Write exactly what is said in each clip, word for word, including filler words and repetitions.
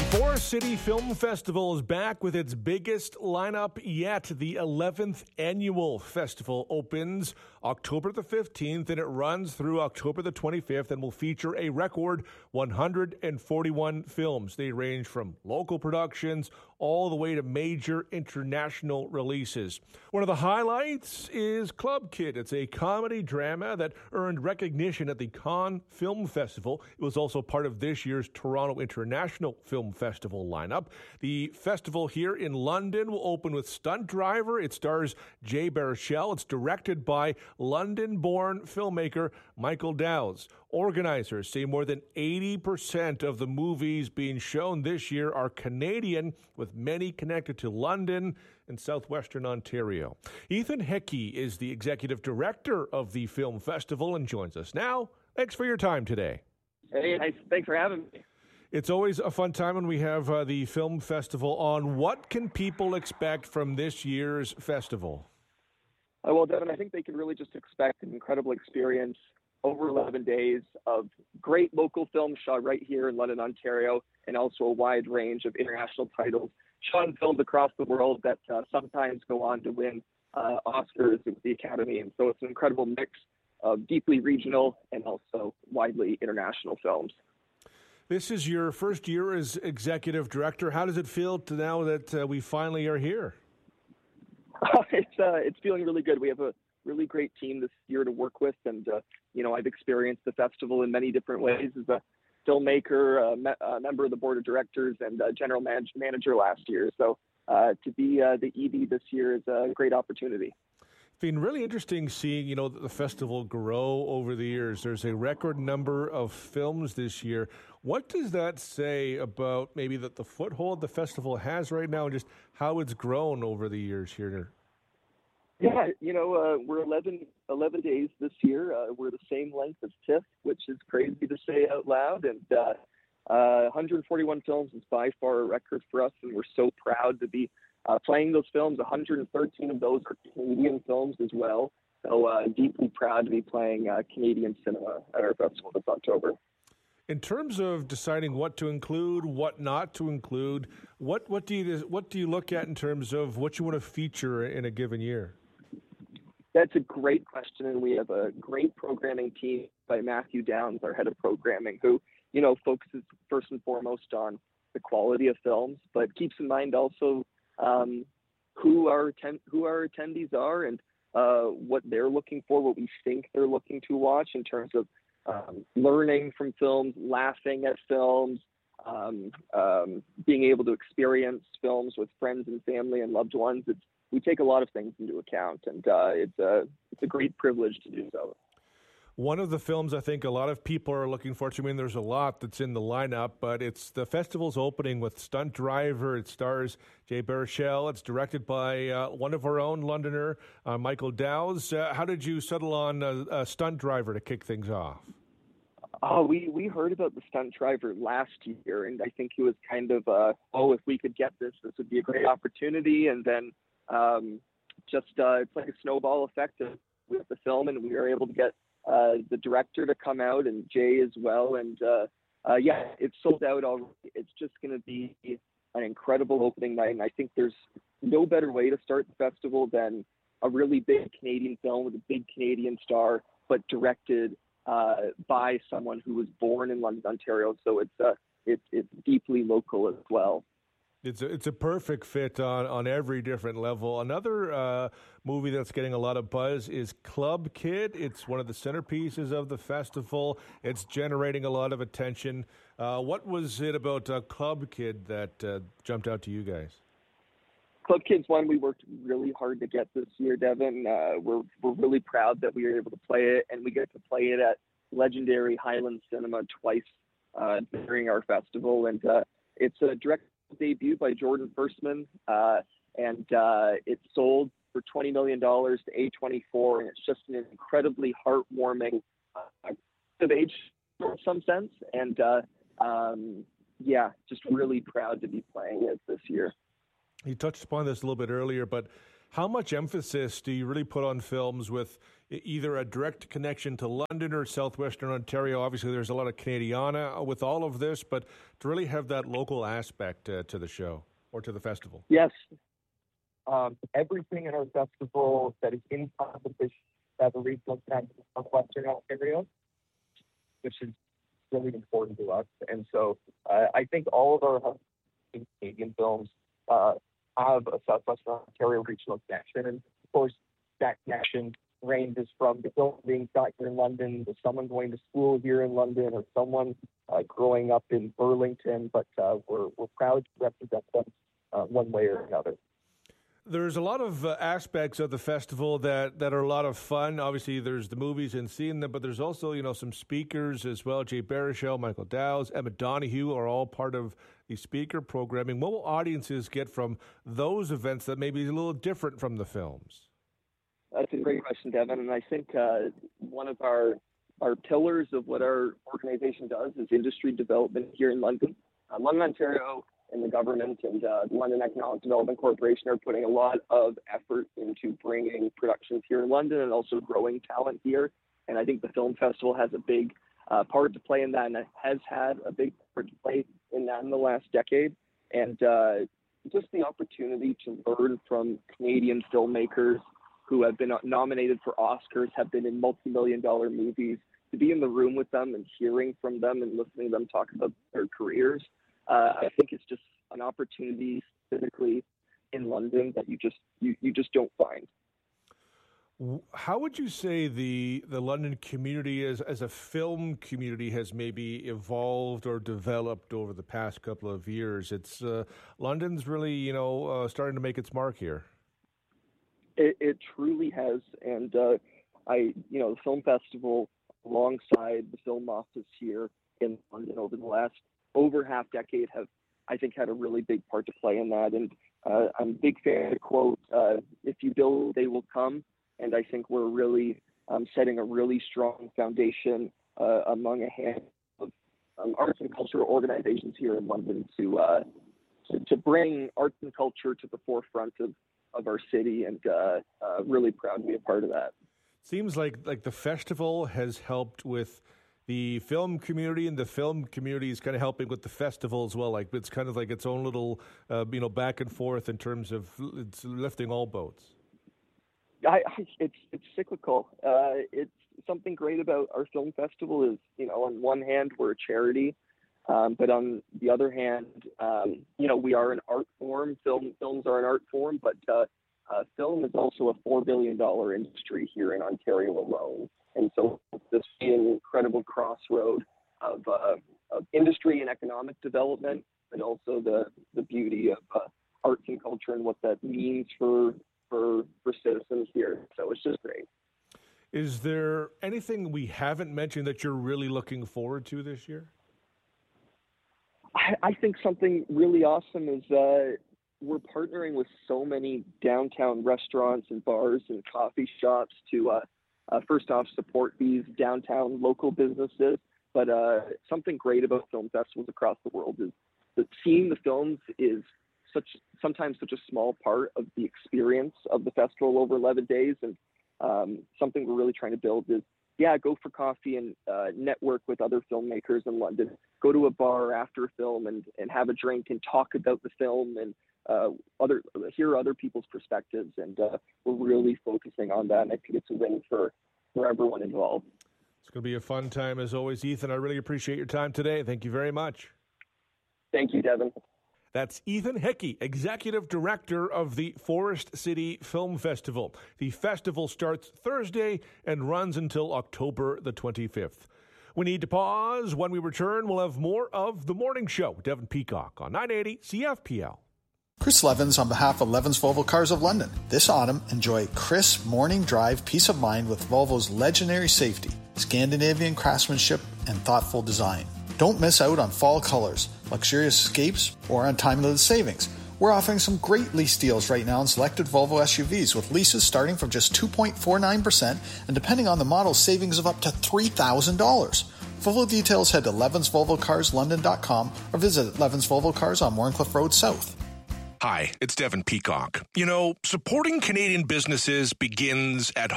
Forest City Film Festival is back with its biggest lineup yet. The eleventh annual festival opens October the fifteenth and it runs through October the twenty-fifth and will feature a record one hundred forty-one films. They range from local productions all the way to major international releases. One of the highlights is Club Kid. It's a comedy drama that earned recognition at the Cannes Film Festival. It was also part of this year's Toronto International Film Festival lineup. The festival here in London will open with Stunt Driver. It stars Jay Baruchel. It's directed by London-born filmmaker Michael Dowse. Organizers say more than eighty percent of the movies being shown this year are Canadian, with many connected to London and southwestern Ontario. Ethan Hickey is the executive director of the film festival and joins us now. Thanks for your time today. Hey, nice. Thanks for having me. It's always a fun time when we have uh, the film festival on. What can people expect from this year's festival? Uh, well, Devin, I think they can really just expect an incredible experience over eleven days of great local films shot right here in London, Ontario, and also a wide range of international titles shot in films across the world that uh, sometimes go on to win uh, Oscars with the Academy. And so it's an incredible mix of deeply regional and also widely international films. This is your first year as executive director. How does it feel to now that uh, we finally are here? it's uh, it's feeling really good. We have a really great team this year to work with, and uh, you know, I've experienced the festival in many different ways as a filmmaker, a, me- a member of the board of directors, and a general man- manager last year. So uh, to be uh, the E D this year is a great opportunity. It's been really interesting seeing, you know, the festival grow over the years. There's a record number of films this year. What does that say about maybe that the foothold the festival has right now and just how it's grown over the years here? Yeah, you know, uh, we're eleven, eleven days this year. Uh, we're the same length as TIFF, which is crazy to say out loud. And uh, uh, one hundred forty-one films is by far a record for us, and we're so proud to be uh, playing those films. one hundred thirteen of those are Canadian films as well. So uh, deeply proud to be playing uh, Canadian cinema at our festival this October. In terms of deciding what to include, what not to include, what what do you what do you look at in terms of what you want to feature in a given year? That's a great question, and we have a great programming team by Matthew Downs, our head of programming, who, you know, focuses first and foremost on the quality of films, but keeps in mind also um, who our atten- who our attendees are and uh, what they're looking for, what we think they're looking to watch in terms of um, learning from films, laughing at films, um, um, being able to experience films with friends and family and loved ones. It's We take a lot of things into account, and uh, it's a it's a great privilege to do so. One of the films I think a lot of people are looking forward to, I mean, there's a lot that's in the lineup, but it's the festival's opening with Stunt Driver. It stars Jay Baruchel. It's directed by uh, one of our own Londoner, uh, Michael Dowse. Uh, how did you settle on a, a Stunt Driver to kick things off? Oh, we, we heard about the Stunt Driver last year, and I think it was kind of, uh, oh, if we could get this, this would be a great opportunity, and then Um, just uh, it's like a snowball effect with the film, and we were able to get uh, the director to come out and Jay as well. And uh, uh, yeah, it's sold out already. It's just going to be an incredible opening night. And I think there's no better way to start the festival than a really big Canadian film with a big Canadian star, but directed uh, by someone who was born in London, Ontario. So it's uh, it's it's deeply local as well. It's a, it's a perfect fit on, on every different level. Another uh, movie that's getting a lot of buzz is Club Kid. It's one of the centerpieces of the festival. It's generating a lot of attention. Uh, what was it about uh, Club Kid that uh, jumped out to you guys? Club Kid's one we worked really hard to get this year, Devin. Uh, we're we're really proud that we were able to play it, and we get to play it at legendary Highland Cinema twice uh, during our festival. And uh, it's a direct debut by Jordan Firstman, uh, and uh, it sold for twenty million dollars to A twenty-four, and it's just an incredibly heartwarming uh, of age in some sense, and uh, um, yeah, just really proud to be playing it this year. You touched upon this a little bit earlier, but how much emphasis do you really put on films with, either a direct connection to London or southwestern Ontario. Obviously, there's a lot of Canadiana with all of this, but to really have that local aspect uh, to the show or to the festival. Yes. Um, everything in our festival that is in competition has a regional connection to southwestern Ontario, which is really important to us. And so uh, I think all of our Canadian films uh, have a southwestern Ontario regional connection. And of course, that connection ranges from the film being shot here in London to someone going to school here in London or someone uh, growing up in Burlington. But uh, we're, we're proud to represent them uh, one way or another. There's a lot of uh, aspects of the festival that, that are a lot of fun. Obviously, there's the movies and seeing them, but there's also, you know, some speakers as well. Jay Baruchel, Michael Dowse, Emma Donoghue are all part of the speaker programming. What will audiences get from those events that may be a little different from the films? That's a great question, Devin. And I think uh, one of our our pillars of what our organization does is industry development here in London. Uh, London, Ontario, and the government and uh, the London Economic Development Corporation are putting a lot of effort into bringing productions here in London and also growing talent here. And I think the film festival has a big uh, part to play in that, and it has had a big part to play in that in the last decade. And uh, just the opportunity to learn from Canadian filmmakers who have been nominated for Oscars, have been in multi-million dollar movies, to be in the room with them and hearing from them and listening to them talk about their careers. Uh, I think it's just an opportunity specifically in London that you just you, you just don't find. How would you say the the London community as, as a film community has maybe evolved or developed over the past couple of years? It's uh, London's really, you know, uh, starting to make its mark here. It, it truly has. And uh, I, you know, the film festival alongside the film office here in London over the last over half decade have, I think, had a really big part to play in that. And uh, I'm a big fan of the quote, uh, if you build, they will come. And I think we're really um, setting a really strong foundation uh, among a handful of um, arts and cultural organizations here in London to, uh, to to bring arts and culture to the forefront of, of our city, and uh, uh, really proud to be a part of that. Seems like like the festival has helped with the film community, and the film community is kind of helping with the festival as well. Like it's kind of like its own little, uh, you know, back and forth in terms of it's lifting all boats. I, I, it's it's cyclical. Uh, it's something great about our film festival is, you know, on one hand we're a charity, um, but on the other hand, um, you know, we are an art form. Film films are an art form, but uh, uh, film is also a four billion dollar industry here in Ontario alone. And so this is an incredible crossroad of, uh, of industry and economic development, but also the, the beauty of uh, arts and culture and what that means for, for for citizens here. So it's just great. Is there anything we haven't mentioned that you're really looking forward to this year? I, I think something really awesome is uh, we're partnering with so many downtown restaurants and bars and coffee shops to uh, Uh, first off, support these downtown local businesses. But uh, something great about film festivals across the world is that seeing the films is such sometimes such a small part of the experience of the festival over eleven days. And um, something we're really trying to build is, yeah, go for coffee and uh, network with other filmmakers in London. Go to a bar after a film and, and have a drink and talk about the film and uh, other hear other people's perspectives. And uh, we're really focusing on that. And I think it's a win for, for everyone involved. It's going to be a fun time as always, Ethan. I really appreciate your time today. Thank you very much. Thank you, Devin. That's Ethan Hickey, Executive Director of the Forest City Film Festival. The festival starts Thursday and runs until October the twenty-fifth. We need to pause. When we return, we'll have more of The Morning Show. Devin Peacock on nine eighty C F P L. Chris Levins on behalf of Levins Volvo Cars of London. This autumn, enjoy crisp morning drive peace of mind with Volvo's legendary safety, Scandinavian craftsmanship, and thoughtful design. Don't miss out on fall colors, luxurious escapes, or on time-limited savings. We're offering some great lease deals right now on selected Volvo S U Vs with leases starting from just two point four nine percent and depending on the model, savings of up to three thousand dollars. For full details, head to Levins Volvo Cars London dot com or visit Levins Volvo Cars on Warncliffe Road South. Hi, it's Devin Peacock. You know, supporting Canadian businesses begins at home.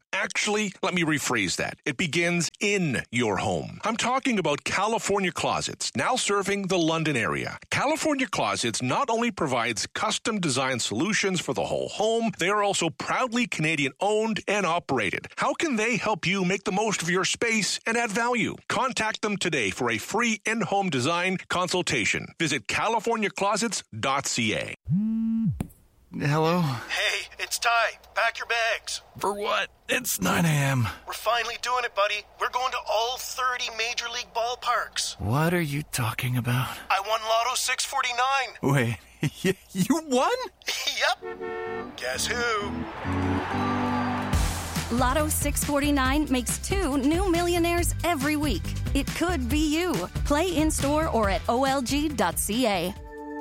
Actually, let me rephrase that. It begins in your home. I'm talking about California Closets, now serving the London area. California Closets not only provides custom design solutions for the whole home, they are also proudly Canadian owned and operated. How can they help you make the most of your space and add value? Contact them today for a free in-home design consultation. Visit california closets dot c a. Hello? Hey, it's Ty. Pack your bags. For what? It's nine a.m. We're finally doing it, buddy. We're going to all thirty Major League ballparks. What are you talking about? I won Lotto six forty-nine. Wait, you won? Yep. Guess who? Lotto six forty-nine makes two new millionaires every week. It could be you. Play in-store or at O L G dot c a.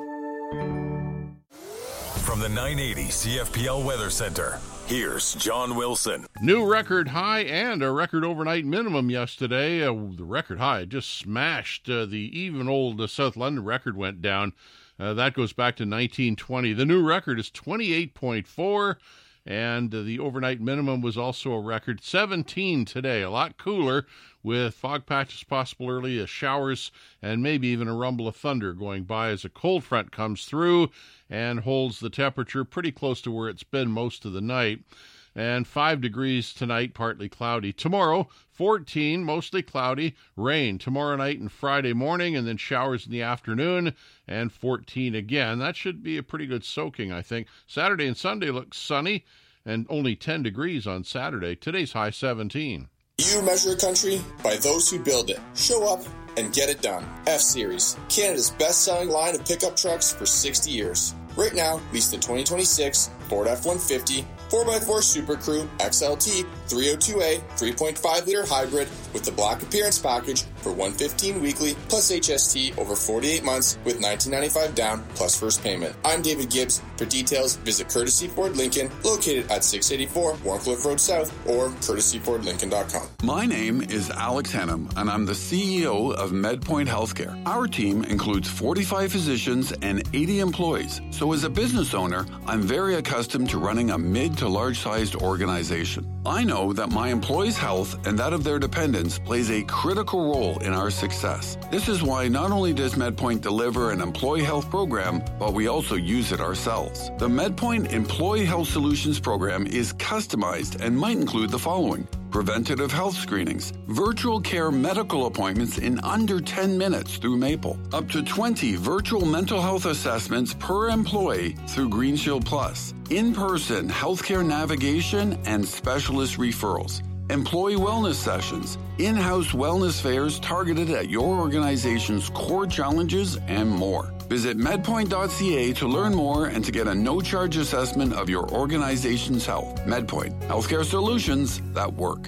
From the nine eighty C F P L Weather Center, here's John Wilson. New record high and a record overnight minimum yesterday. Uh, the record high just smashed. Uh, the even old uh, South London record went down. Uh, that goes back to nineteen twenty. The new record is twenty-eight point four, and uh, the overnight minimum was also a record seventeen today. A lot cooler, with fog patches possible early, as showers, and maybe even a rumble of thunder going by as a cold front comes through and holds the temperature pretty close to where it's been most of the night. And five degrees tonight, partly cloudy. Tomorrow, fourteen, mostly cloudy, rain tomorrow night and Friday morning, and then showers in the afternoon, and fourteen again. That should be a pretty good soaking, I think. Saturday and Sunday look sunny, and only ten degrees on Saturday. Today's high seventeen. You measure a country by those who build it. Show up and get it done. F-Series, Canada's best-selling line of pickup trucks for sixty years. Right now, lease the twenty twenty-six Ford F one fifty, four by four Super Crew, X L T, three oh two A, three point five liter hybrid with the Black Appearance Package for one hundred fifteen dollars weekly plus H S T over forty-eight months with nineteen ninety-five down plus first payment. I'm David Gibbs. For details, visit Courtesy Ford Lincoln, located at six eighty-four Warncliffe Road South, or courtesy ford lincoln dot com. My name is Alex Hennum, and I'm the C E O of MedPoint Healthcare. Our team includes forty-five physicians and eighty employees. So as a business owner, I'm very accustomed to running a mid to large-sized organization. I know that my employees' health and that of their dependents plays a critical role in our success. This is why not only does MedPoint deliver an employee health program, but we also use it ourselves. The MedPoint Employee Health Solutions program is customized and might include the following: preventative health screenings, virtual care medical appointments in under ten minutes through Maple, up to twenty virtual mental health assessments per employee through Green Shield Plus, in-person healthcare navigation and specialist referrals, employee wellness sessions, in-house wellness fairs targeted at your organization's core challenges, and more. Visit medpoint dot c a to learn more and to get a no-charge assessment of your organization's health. MedPoint, healthcare solutions that work.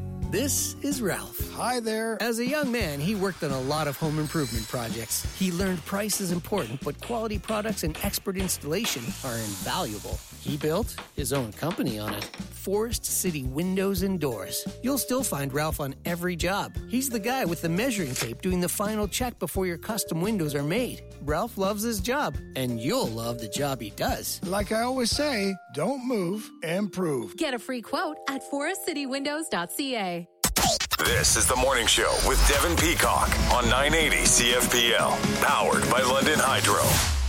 This is Ralph. Hi there. As a young man, he worked on a lot of home improvement projects. He learned price is important, but quality products and expert installation are invaluable. He built his own company on it. Forest City Windows and Doors. You'll still find Ralph on every job. He's the guy with the measuring tape doing the final check before your custom windows are made. Ralph loves his job, and you'll love the job he does. Like I always say, don't move, improve. Get a free quote at forest city windows dot c a. This is The Morning Show with Devin Peacock on nine eighty C F P L, powered by London Hydro.